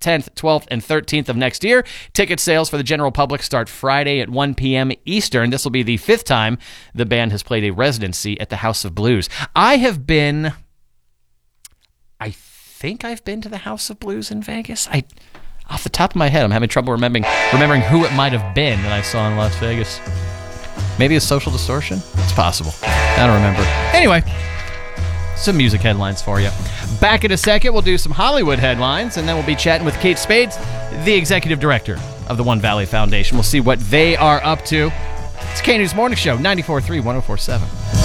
10th, 12th, and 13th of next year. Ticket sales for the general public start Friday at 1 p.m. Eastern. This will be the 5th time the band has played a residency at the House of Blues. I think I've been to the House of Blues in Vegas. Off the top of my head, I'm having trouble remembering who it might have been that I saw in Las Vegas. Maybe a Social Distortion? It's possible. I don't remember. Anyway, some music headlines for you. Back in a second, we'll do some Hollywood headlines, and then we'll be chatting with Kate Spades, the executive director of the One Valley Foundation. We'll see what they are up to. It's K News Morning Show, 94.3, 104.7.